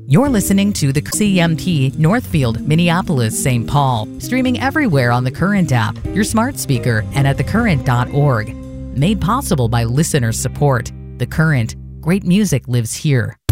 You're listening to the CMT Northfield, Minneapolis, St. Paul, streaming everywhere on the Current app, your smart speaker, and at thecurrent.org. Made possible by listener support. The Current. Great music lives here.